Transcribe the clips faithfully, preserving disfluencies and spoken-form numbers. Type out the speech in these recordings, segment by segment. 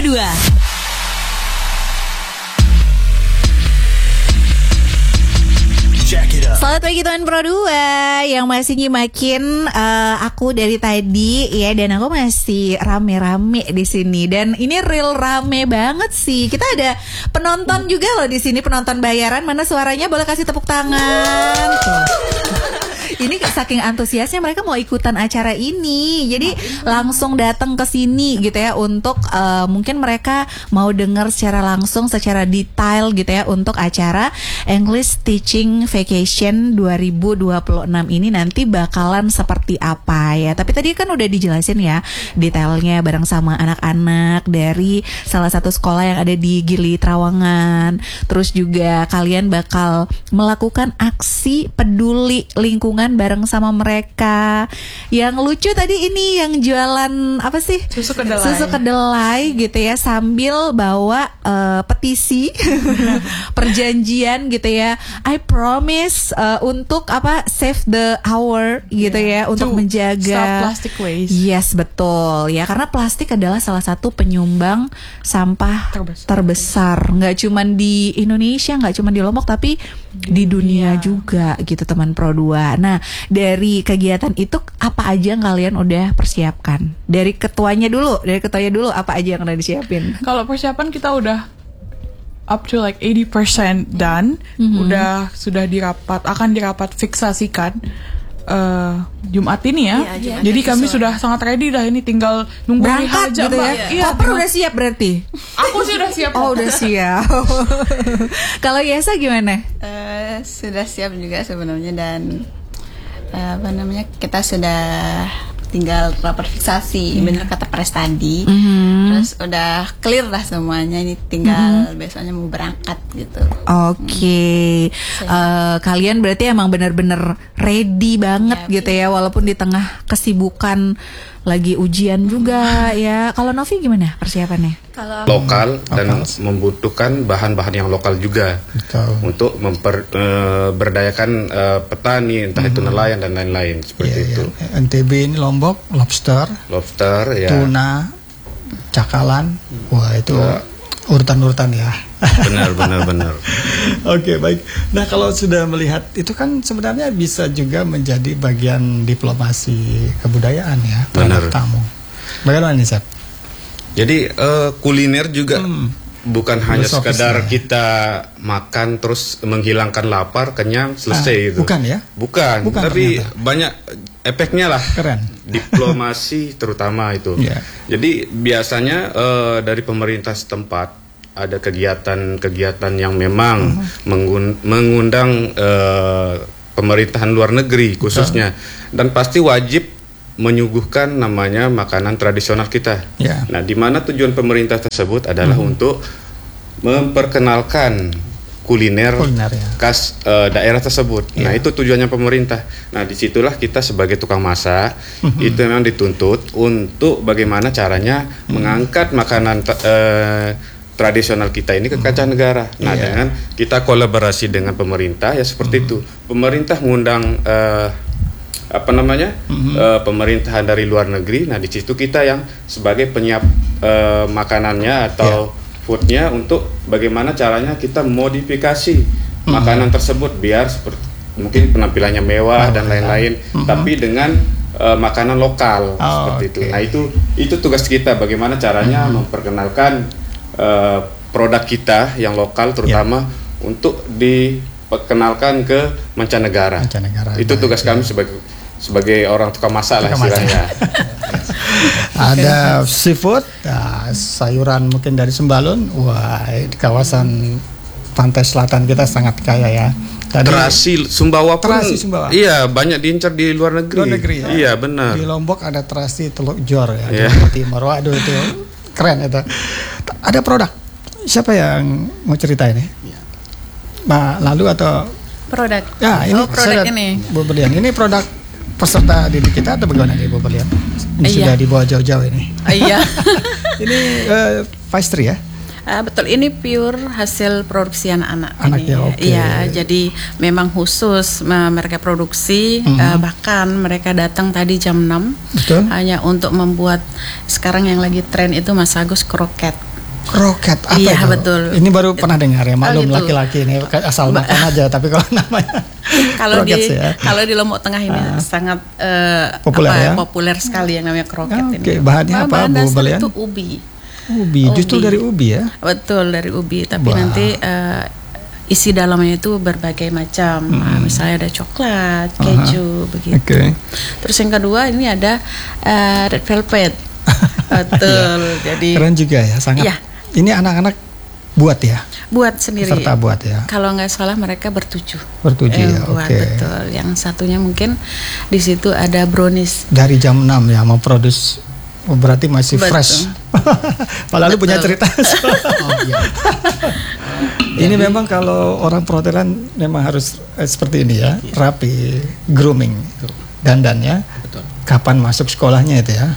dua. Selamat pagi teman Pro dua yang masih nyimakin uh, aku dari tadi ya, dan aku masih rame-rame di sini, dan ini real rame banget sih. Kita ada penonton juga loh di sini, penonton bayaran. Mana suaranya? Boleh kasih tepuk tangan. Ini saking antusiasnya mereka mau ikutan acara ini, jadi langsung datang ke sini gitu ya untuk uh, mungkin mereka mau dengar secara langsung, secara detail gitu ya untuk acara English Teaching Vacation dua ribu dua puluh enam ini nanti bakalan seperti apa ya. Tapi tadi kan udah dijelasin ya detailnya bareng sama anak-anak dari salah satu sekolah yang ada di Gili Trawangan. Terus juga kalian bakal melakukan aksi peduli lingkungan bareng sama mereka. Yang lucu tadi ini yang jualan apa sih? Susu kedelai. Susu kedelai gitu ya, sambil bawa uh, petisi perjanjian gitu ya. I promise uh, untuk apa save the our gitu yeah. ya, untuk to menjaga stop plastic waste. Yes, betul. Ya, karena plastik adalah salah satu penyumbang sampah terbesar. terbesar. Nggak cuma di Indonesia, nggak cuma di Lombok, tapi di dunia yeah. juga gitu teman Pro dua. Nah, dari kegiatan itu apa aja yang kalian udah persiapkan? Dari ketuanya dulu, dari ketuanya dulu apa aja yang udah disiapin? Kalau persiapan kita udah up to like eighty percent done. Mm-hmm. Udah sudah dirapat, akan dirapat fiksasikan uh, Jumat ini ya. Iya, Jumat. Jadi kami sudah sangat ready dah, ini tinggal nunggu berangkat aja gitu ya. Iya, Koper udah siap berarti? Aku sih udah siap. Oh, udah siap. Kalau Yesa gimana? Uh, sudah siap juga sebenarnya, dan uh, apa namanya, kita sudah tinggal rapat fiksasi. Hmm. Bener kata Pres tadi. Mm-hmm. Terus udah clear lah semuanya, ini tinggal mm-hmm. besoknya mau berangkat gitu. Oke, okay. hmm. uh, kalian berarti emang benar-benar ready banget ya, gitu ya, walaupun di tengah kesibukan lagi ujian juga ya. Kalau Novi gimana persiapannya? Kalau lokal dan lokal. Membutuhkan bahan-bahan yang lokal juga. Betul. Untuk memper, uh, berdayakan uh, petani, entah mm-hmm. itu nelayan dan lain-lain seperti yeah, itu. Yeah. N T B ini Lombok, lobster, lobster, ya. tuna, cakalan, wah itu ya. urutan-urutan ya. Benar, benar, benar. Oke, baik. Nah, kalau sudah melihat itu kan sebenarnya bisa juga menjadi bagian diplomasi kebudayaan ya terhadap tamu. Bagaimana nih, Seth? Jadi uh, kuliner juga hmm. bukan hanya sekadar kita makan terus menghilangkan lapar, kenyang, selesai ah, itu. Bukan ya? Bukan, bukan tapi ternyata. Banyak efeknya lah. Keren. Diplomasi terutama itu. Yeah. Jadi biasanya uh, dari pemerintah setempat ada kegiatan-kegiatan yang memang uh-huh. mengun- mengundang uh, pemerintahan luar negeri khususnya. Betul. Dan pasti wajib menyuguhkan namanya makanan tradisional kita. Yeah. Nah, di mana tujuan pemerintah tersebut adalah uh-huh. untuk memperkenalkan kuliner, kuliner ya. khas uh, daerah tersebut. Yeah. Nah, itu tujuannya pemerintah. Nah, disitulah kita sebagai tukang masak uh-huh. itu memang dituntut untuk bagaimana caranya uh-huh. mengangkat makanan uh, tradisional kita ini ke kancah negara. Nah, yeah. dengan kita kolaborasi dengan pemerintah ya seperti uh-huh. itu. Pemerintah mengundang uh, apa namanya mm-hmm. uh, pemerintahan dari luar negeri. Nah, di situ kita yang sebagai penyiap uh, makanannya atau yeah. foodnya untuk bagaimana caranya kita modifikasi mm-hmm. makanan tersebut biar seperti mungkin penampilannya mewah oh, dan lain-lain, mm-hmm. tapi dengan uh, makanan lokal oh, seperti okay. itu. Nah, itu itu tugas kita, bagaimana caranya mm-hmm. memperkenalkan uh, produk kita yang lokal terutama yeah. untuk diperkenalkan ke mancanegara. mancanegara itu tugas ya. Kami sebagai sebagai orang tukang masak lah istilahnya. Ada seafood, nah, sayuran mungkin dari Sembalun. Wah, di kawasan pantai selatan kita sangat kaya ya. Tadi, terasi Sumbawa pun terasi Sumbawa. Iya, banyak diincar di luar negeri. Luar negeri ya. Iya, benar. Di Lombok ada terasi Teluk Jor ya, yeah. di Jawa Timur. Waduh, itu keren itu. Ada produk. Siapa yang mau cerita ini? Mbak Lalu atau produk? Ya, ini oh, produk ini. Bu Berlian. Ini produk peserta didik kita atau bagaimana nih Bu Berlian? Ini iya. sudah dibawa jauh-jauh ini. Iya. Ini uh, pastry ya? Uh, betul, ini pure hasil produksi anak-anak. Anaknya, oke. Okay. Iya, jadi memang khusus uh, mereka produksi, mm-hmm. uh, bahkan mereka datang tadi jam enam. Betul. Hanya untuk membuat sekarang yang lagi tren itu Mas Agus kroket. Kroket apa Iya, itu? betul. Ini baru pernah dengar ya, maklum Oh, gitu. laki-laki ini asal makan aja, tapi kalau namanya Kalau di kroket ya. kalau di Lombok Tengah ini Ah. sangat eh, Populer apa, ya? populer sekali yang namanya kroket Ah, ini. oke. Bahannya apa, Bahan Bu dasar Belian? itu ubi. Ubi, justru Ubi. dari ubi ya. Betul, dari ubi, tapi Wah. nanti eh, isi dalamnya itu berbagai macam. Nah, misalnya ada coklat, keju, begitu. Oke. Terus yang kedua ini ada eh, red velvet. Betul. Jadi Keren juga ya, sangat. Iya. Ini anak-anak buat ya, buat sendiri. serta buat ya. Kalau nggak salah mereka bertujuh. Bertujuh yang ya, buat, oke. betul. Yang satunya mungkin di situ ada brownies. Dari jam enam ya memproduce. Oh, berarti masih Betul. fresh. Padahal lu punya Betul. cerita. Oh, iya. Ini memang kalau orang perhotelan memang harus eh, seperti ini ya, rapi, grooming, dandannya. Betul. Kapan masuk sekolahnya itu ya?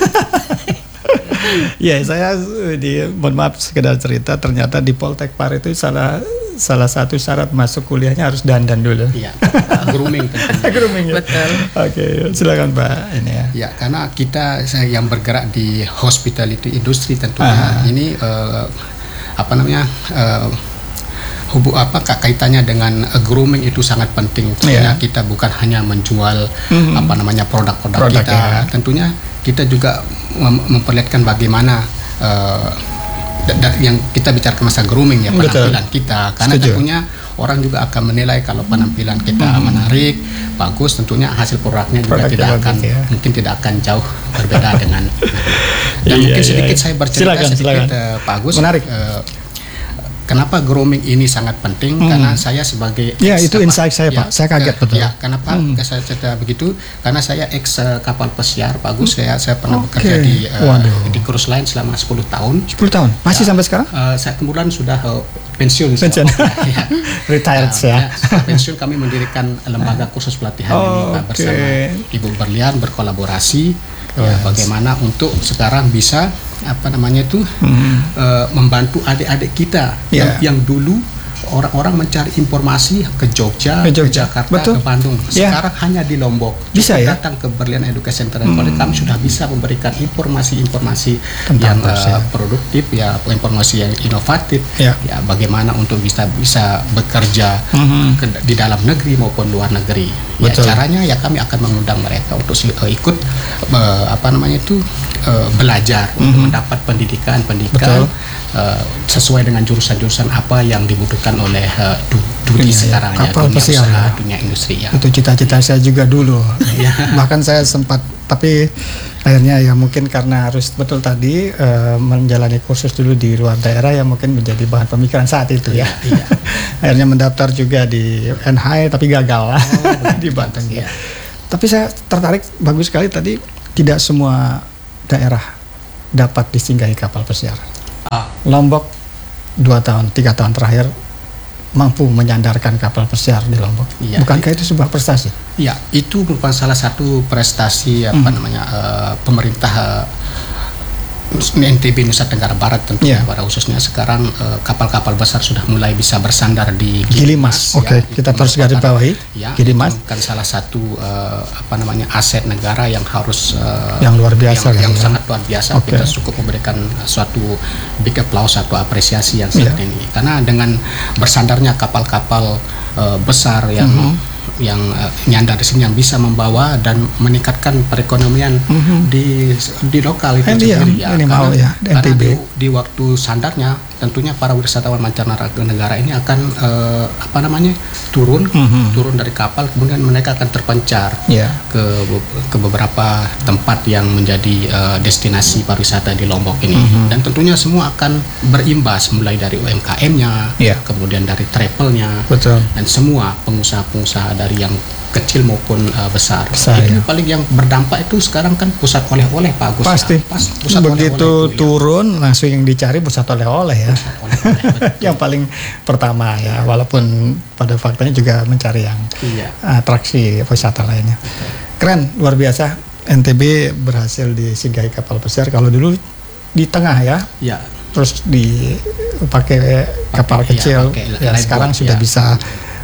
Ya, saya eh, di mohon maaf sekedar cerita, ternyata di Poltek Par itu salah salah satu syarat masuk kuliahnya harus dandan dulu. Iya. Grooming tentunya. Grooming ya. Betul. Oke, silakan Pak ini ya. Ya, karena kita saya yang bergerak di hospitality industri tentunya Ah. ini eh, apa namanya eh, hubu apa kak- kaitannya dengan eh, grooming itu sangat penting. Tentunya Iya. kita bukan hanya menjual Mhm. apa namanya produk-produk Produk, kita, ya. tentunya kita juga mem- memperlihatkan bagaimana eh, da- da- yang kita bicara ke masa grooming ya, Betul. penampilan kita, karena Setuju. tentunya orang juga akan menilai kalau penampilan kita menarik, bagus, tentunya hasil produknya juga Produknya tidak bagus, akan ya. mungkin tidak akan jauh berbeda dengan dan Iya, mungkin iya, sedikit iya. saya bercerita Silakan, sedikit silakan. eh, Pak Agus. Menarik. eh, Kenapa grooming ini sangat penting? Hmm. Karena saya sebagai Ya, ex- itu apa- insight saya, Pak. Saya kaget, ke- betul. Ya, kenapa Hmm. saya cerita begitu? Karena saya ex eh, kapal pesiar, Pak Agus. Saya saya pernah Oke. bekerja di eh, Waduh. di cruise line selama sepuluh tahun. sepuluh tahun. Masih Ya. sampai sekarang? Eh, saya kemudian sudah eh, pensiun. Pensiun. Ya. Retired Nah, ya. setelah pensiun kami mendirikan lembaga kursus pelatihan ini Pak, Oke. bersama Ibu Berlian berkolaborasi ya, Yes. bagaimana untuk sekarang bisa apa namanya itu Hmm. eh, membantu adik-adik kita yang, Ya. yang dulu orang-orang mencari informasi ke Jogja, Ke ke, Jogja. Jakarta, Betul. ke Bandung. Ya. Sekarang hanya di Lombok. Bisa Cukup ya? datang ke Berlian Education Center dan College, kami sudah bisa memberikan informasi-informasi Tentang yang kursi. eh, produktif, ya informasi yang inovatif, Ya. ya bagaimana untuk bisa bisa bekerja Mhm. ke- di dalam negeri maupun luar negeri. Ya, Betul. caranya ya kami akan mengundang mereka untuk si- eh, ikut eh, apa namanya itu eh, belajar untuk mendapat pendidikan pendidikan Betul. eh, sesuai dengan jurusan-jurusan apa yang dibutuhkan oleh eh, du- dunia Iya, sekarang ya, kapal dunia pesiar usaha, ya. dunia industri ya. Itu cita-cita saya juga dulu. Iya. Bahkan saya sempat, tapi akhirnya ya mungkin karena harus betul tadi eh, menjalani kursus dulu di luar daerah yang mungkin menjadi bahan pemikiran saat itu ya. Iya. Akhirnya mendaftar juga di N H I tapi gagal di Banten. Iya. Tapi saya tertarik, bagus sekali tadi, tidak semua daerah dapat disinggahi kapal pesiar. Ah, Lombok dua tahun, tiga tahun terakhir mampu menyandarkan kapal pesiar di Lombok. Iya. Bukankah itu sebuah prestasi? ya, itu merupakan salah satu prestasi apa Mhm. namanya eh, pemerintah eh, N T B Nusa Tenggara Barat tentunya Iya. pada khususnya sekarang eh, kapal-kapal besar sudah mulai bisa bersandar di Gilimas. Oke, itu kita terus garis merupakan- bawahi. Ya, Gilimas. itu kan salah satu eh, apa namanya aset negara yang harus eh, Yang luar biasa yang, kan, yang ya. sangat luar biasa. Oke. Kita cukup memberikan suatu big applause atau apresiasi yang sangat Iya. tinggi karena dengan bersandarnya kapal-kapal eh, besar yang Mhm. yang eh, nyandar di sini yang bisa membawa dan meningkatkan perekonomian Mhm. di di lokal itu Eh, iya, sendiri ya. minimal Karena, ya, di N T karena B. di, di waktu sandarnya tentunya para wisatawan mancanegara ini akan eh, apa namanya turun Mhm. turun dari kapal kemudian mereka akan terpencar Ya. ke be- ke beberapa tempat yang menjadi eh, destinasi pariwisata di Lombok ini Mhm. dan tentunya semua akan berimbas mulai dari U M K M-nya Iya. kemudian dari travelnya Betul. dan semua pengusaha-pengusaha dari yang kecil maupun uh, besar. Besar, Itu ya. paling yang berdampak itu sekarang kan pusat oleh-oleh Pak Agus. Pasti. Ya. Pas, pusat Begitu oleh-oleh itu, ya. turun langsung yang dicari pusat oleh-oleh ya. Pusat oleh-oleh, betul. Yang paling pertama ya, walaupun pada faktanya juga mencari yang Iya. atraksi wisata lainnya. Keren, luar biasa. N T B berhasil disinggahi kapal pesiar. Kalau dulu di tengah ya, Ya. terus dipakai kapal iya, kecil. pakai Ya, lifeboat, sekarang sudah ya. bisa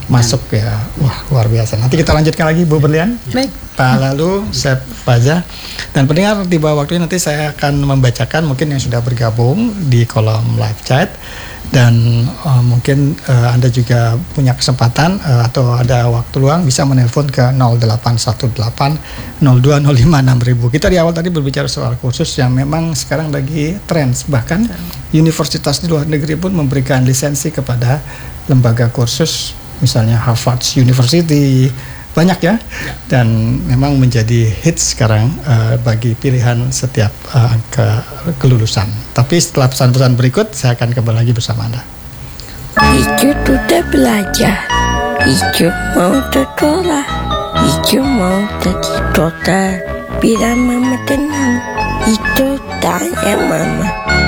masuk ya, wah luar biasa. Nanti kita lanjutkan lagi Bu Berlian, Baik. Pak Lalu, Chef Faza, dan pendengar tiba waktunya nanti saya akan membacakan mungkin yang sudah bergabung di kolom live chat. Dan uh, mungkin uh, Anda juga punya kesempatan uh, atau ada waktu luang bisa menelpon ke nol delapan satu delapan nol dua nol lima enam ribu. Kita di awal tadi berbicara soal kursus yang memang sekarang lagi tren, bahkan universitas di luar negeri pun memberikan lisensi kepada lembaga kursus, misalnya Harvard University, banyak ya, dan memang menjadi hits sekarang uh, bagi pilihan setiap uh, ke kelulusan. Tapi setelah pesan-pesan berikut, saya akan kembali lagi bersama Anda. Ijo sudah belajar, Ijo mau sekolah, Ijo mau jadi dokter. Bila mama tenang, Ijo tanya mama.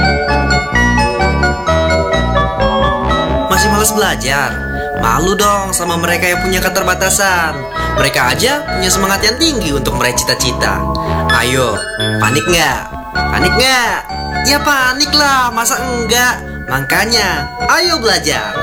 Masih malas belajar? Malu dong sama mereka yang punya keterbatasan. Mereka aja punya semangat yang tinggi untuk meraih cita-cita. Ayo, panik nggak? Panik nggak? Ya panik lah, masa enggak? Makanya, ayo belajar.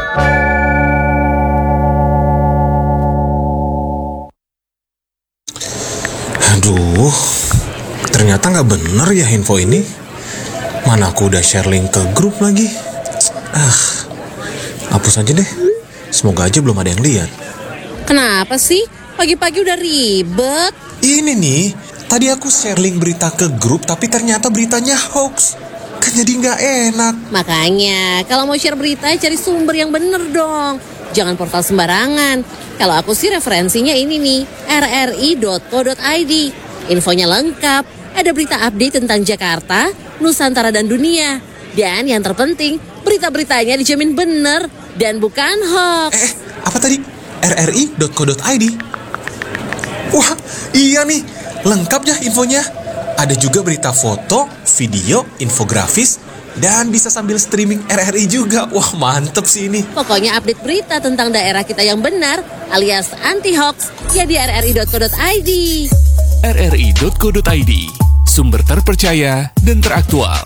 Aduh, ternyata nggak bener ya info ini. Mana aku udah share link ke grup lagi. Ah, hapus aja deh. Semoga aja belum ada yang lihat. Kenapa sih? Pagi-pagi udah ribet. Ini nih, tadi aku share link berita ke grup, tapi ternyata beritanya hoax. Kan jadi nggak enak. Makanya, kalau mau share berita, cari sumber yang bener dong. Jangan portal sembarangan. Kalau aku sih referensinya ini nih, r r i dot co dot i d. Infonya lengkap, ada berita update tentang Jakarta, Nusantara dan dunia. Dan yang terpenting, berita-beritanya dijamin bener dan bukan hoax. Eh, apa tadi? r r i dot co dot i d. Wah, iya nih, lengkap ya infonya. Ada juga berita foto, video, infografis, dan bisa sambil streaming R R I juga. Wah, mantep sih ini. Pokoknya update berita tentang daerah kita yang benar, alias anti-hoax, ya di r r i dot co dot i d. r r i dot co dot i d, sumber terpercaya dan teraktual.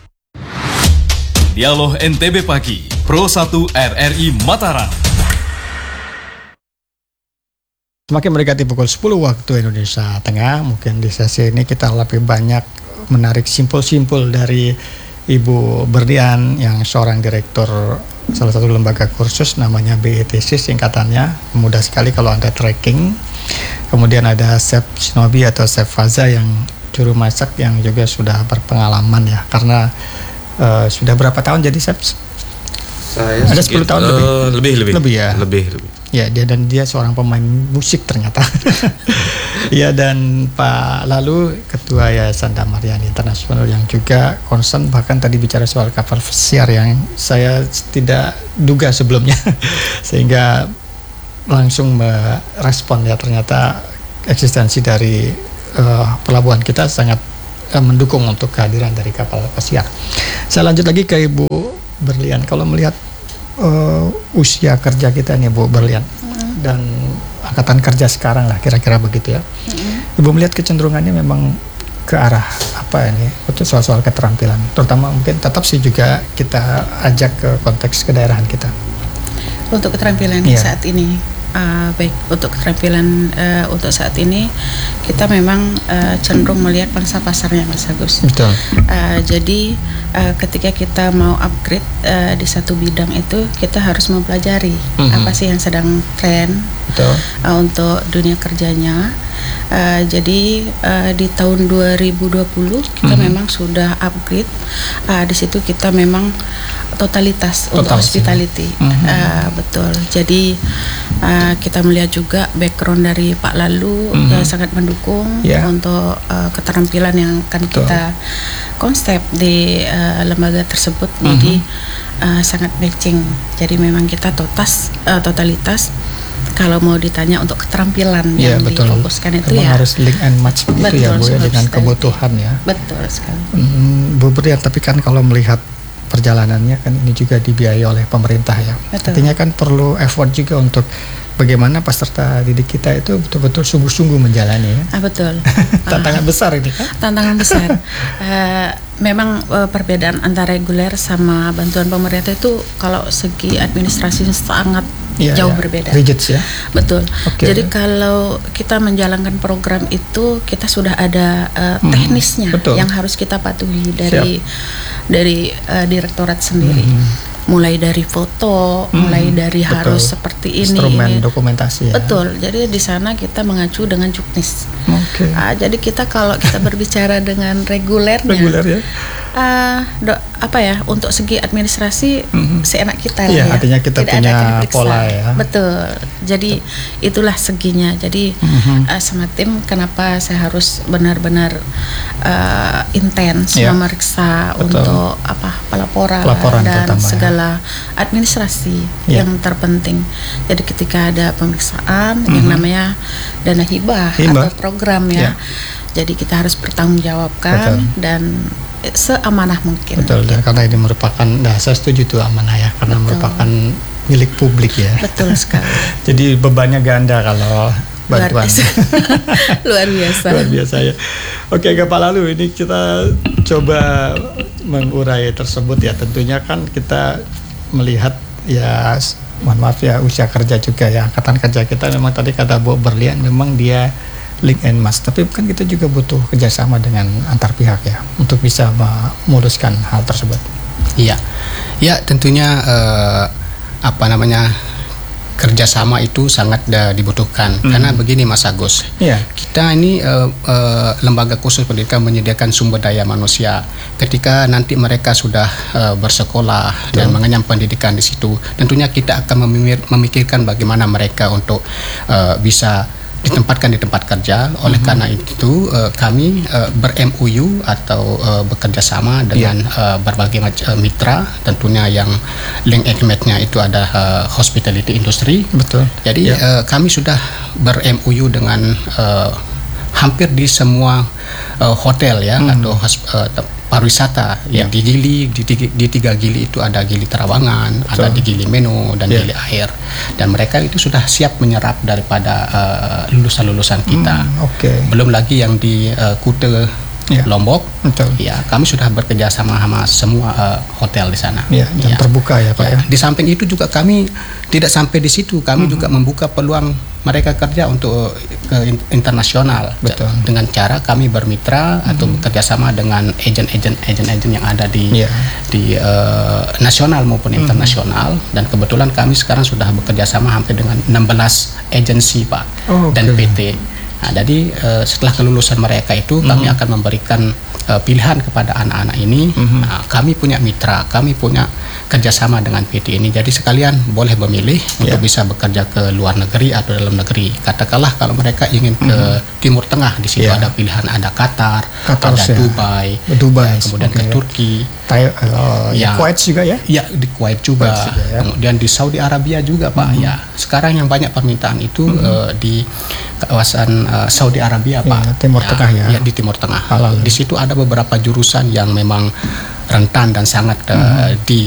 Dialog N T B Pagi, Pro satu R R I Mataram. Semakin mendekati pukul sepuluh waktu Indonesia Tengah, mungkin di sesi ini kita lebih banyak menarik simpul-simpul dari Ibu Berlian yang seorang direktur salah satu lembaga kursus namanya B E T C singkatannya. Mudah sekali kalau Anda tracking. Kemudian ada Chef Shinobi atau Chef Faza yang juru masak yang juga sudah berpengalaman ya, karena uh, sudah berapa tahun jadi chef? Saya ada sepuluh tahun uh, lebih. Lebih lebih. Lebih ya. Lebih lebih. Ya, dia dan dia seorang pemain musik ternyata. Ya, dan Pak Lalu Ketua Yayasan Damarian Internasional yang juga concern, bahkan tadi bicara soal cover siar yang saya tidak duga sebelumnya. Sehingga langsung merespon ya, ternyata eksistensi dari uh, pelabuhan kita sangat uh, mendukung untuk kehadiran dari kapal pesiar. Saya lanjut lagi ke Ibu Berlian. Kalau melihat Uh, usia kerja kita nih Bu Berlian mm. dan angkatan kerja sekarang lah kira-kira begitu ya, mm. Ibu melihat kecenderungannya memang ke arah apa ini untuk soal-soal keterampilan, terutama mungkin tetap sih juga kita ajak ke konteks kedaerahan kita untuk keterampilan yeah. saat ini. Uh, baik, untuk keterampilan uh, untuk saat ini kita memang uh, cenderung melihat pangsa pasarnya Mas Agus. Betul. Uh, jadi uh, ketika kita mau upgrade uh, di satu bidang itu, kita harus mempelajari mm-hmm. apa sih yang sedang tren uh, untuk dunia kerjanya. Uh, jadi uh, di tahun dua ribu dua puluh kita mm-hmm. memang sudah upgrade. Uh, di situ kita memang totalitas Total untuk hospitality. Mm-hmm. Uh, betul. Jadi uh, kita melihat juga background dari Pak Lalu mm-hmm. yang sangat mendukung yeah. untuk uh, keterampilan yang akan Betul. kita konsep di uh, lembaga tersebut. Mm-hmm. Jadi uh, sangat matching. Jadi memang kita totas uh, totalitas. Kalau mau ditanya untuk keterampilan yeah, yang betul. difokuskan itu memang ya harus link and match gitu betul, ya Bu ya, dengan kebutuhan ya. Betul sekali. Hmm, Bu Berlian, tapi kan kalau melihat perjalanannya kan ini juga dibiayai oleh pemerintah ya. Betul. Artinya kan perlu effort juga untuk bagaimana peserta didik kita itu betul-betul sungguh-sungguh menjalani ya. Ah, betul. Tantangan uh, besar ini kan? Tantangan besar. uh, memang uh, perbedaan antara reguler sama bantuan pemerintah itu kalau segi administrasi sangat ya, jauh ya. berbeda. Rigid ya. Betul. Okay. Jadi kalau kita menjalankan program itu kita sudah ada uh, teknisnya hmm, yang harus kita patuhi dari Siap. dari uh, direktorat sendiri. Hmm. Mulai dari foto, hmm, mulai dari betul. harus seperti ini. Instrumen dokumentasi ya. Betul. Jadi di sana kita mengacu dengan juknis. Oke. Okay. Uh, jadi kita kalau kita berbicara dengan regulernya, reguler ya. Uh, do, apa ya untuk segi administrasi mm-hmm. seenak kita lah ya, ya. Artinya kita Tidak punya pola ya. Betul. Jadi betul. itulah seginya. Jadi mm-hmm. uh, sama tim kenapa saya harus benar-benar uh, intens ya. memeriksa betul. untuk apa pelaporan, pelaporan dan pertama, segala ya. administrasi ya. yang terpenting. Jadi ketika ada pemeriksaan mm-hmm. yang namanya dana hibah, hibah. atau program ya. ya. Jadi kita harus bertanggungjawabkan betul. dan seamanah mungkin. Betul, dan karena ini merupakan, nah saya setuju itu amanah ya, karena betul. merupakan milik publik ya. Betul sekali. Jadi bebannya ganda kalau bantuan. Luar biasa. Luar biasa ya. Oke, Pak Lalu, ini kita coba mengurai tersebut ya. Tentunya kan kita melihat ya, mohon maaf ya, usia kerja juga ya, angkatan kerja kita memang tadi kata Bu Berlian memang dia link and match, tapi kan kita juga butuh kerjasama dengan antar pihak ya untuk bisa memuluskan hal tersebut. Iya, ya tentunya eh, apa namanya kerjasama itu sangat uh, dibutuhkan mm. karena begini Mas Agus, yeah. kita ini uh, uh, lembaga khusus pendidikan menyediakan sumber daya manusia. Ketika nanti mereka sudah uh, bersekolah Betul. dan mengenyam pendidikan di situ, tentunya kita akan memimir, memikirkan bagaimana mereka untuk uh, bisa ditempatkan di tempat kerja. Oleh mm-hmm. karena itu uh, kami uh, ber-M O U atau uh, bekerja sama dengan yeah. uh, berbagai macam uh, mitra, tentunya yang link agreement-nya itu ada uh, hospitality industry. Betul. Jadi yeah. uh, kami sudah ber-M O U dengan uh, hampir di semua uh, hotel ya mm-hmm. atau uh, pariwisata yeah. yang di Gili, di, di tiga Gili itu ada Gili Terawangan, so. ada di Gili Meno dan yeah. Gili Air, dan mereka itu sudah siap menyerap daripada uh, lulusan-lulusan kita. Mm, okay. Belum lagi yang di uh, Kute yeah. Lombok, Betul. ya kami sudah bekerja sama sama semua uh, hotel di sana. Yeah, dan ya. terbuka ya Pak. Ya. Ya. Di samping itu juga kami tidak sampai di situ, kami mm-hmm. juga membuka peluang mereka kerja untuk ke internasional. Betul. Dengan cara kami bermitra mm-hmm. atau bekerjasama dengan agen-agen agen-agen yang ada di yeah. di uh, nasional maupun mm-hmm. internasional, dan kebetulan kami sekarang sudah bekerja sama hampir dengan enam belas agensi Pak oh, dan okay. P T. Nah, jadi uh, setelah kelulusan mereka itu mm-hmm. kami akan memberikan uh, pilihan kepada anak-anak ini. Mm-hmm. Nah, kami punya mitra, kami punya kerjasama dengan P T ini. Jadi sekalian boleh memilih yeah. untuk bisa bekerja ke luar negeri atau dalam negeri. Katakanlah kalau mereka ingin ke mm-hmm. Timur Tengah, di situ yeah. ada pilihan, ada Qatar, Qatar ada ya. Dubai, Dubai, ya, kemudian okay. ke Turki, Thai, uh, ya, Kuwait juga ya? Ya, di Kuwait juga, Kuwait juga ya. Kemudian di Saudi Arabia juga Pak. Mm-hmm. Ya, sekarang yang banyak permintaan itu mm-hmm. uh, di kawasan uh, Saudi Arabia Pak. Ya, Timur ya, Tengah ya. Ya, di Timur Tengah. Halal. Di situ ada beberapa jurusan yang memang rentan dan sangat uh, mm-hmm. di